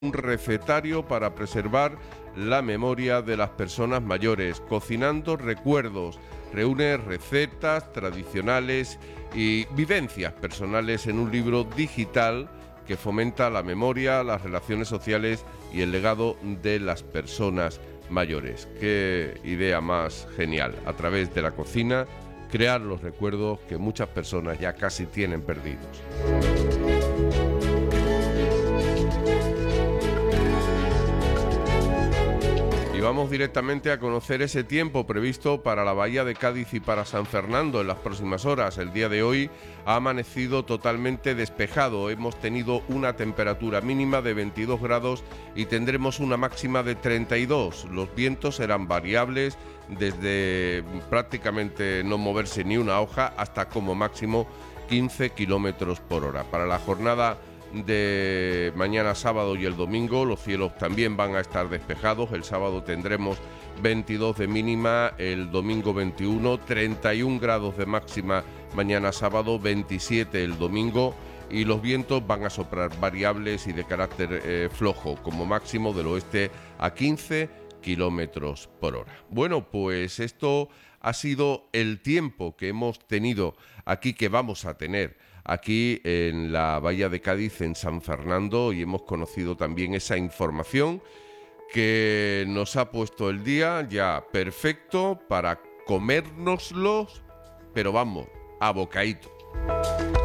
Un recetario para preservar la memoria de las personas mayores, Cocinando Recuerdos. Reúne recetas tradicionales y vivencias personales en un libro digital que fomenta la memoria, las relaciones sociales y el legado de las personas mayores. Qué idea más genial. A través de la cocina, crear los recuerdos que muchas personas ya casi tienen perdidos. Y vamos directamente a conocer ese tiempo previsto para la Bahía de Cádiz y para San Fernando en las próximas horas. El día de hoy ha amanecido totalmente despejado. Hemos tenido una temperatura mínima de 22 grados y tendremos una máxima de 32. Los vientos serán variables desde prácticamente no moverse ni una hoja hasta como máximo 15 kilómetros por hora. Para la jornada de mañana sábado y el domingo los cielos también van a estar despejados. El sábado tendremos 22 de mínima, el domingo 21, 31 grados de máxima mañana sábado, 27 el domingo, y los vientos van a soplar variables y de carácter flojo, como máximo del oeste a 15 kilómetros por hora. Bueno, pues esto ha sido el tiempo que hemos tenido aquí, que vamos a tener aquí en la Bahía de Cádiz, en San Fernando, y hemos conocido también esa información que nos ha puesto el día ya perfecto para comérnoslos, pero vamos, a bocadito.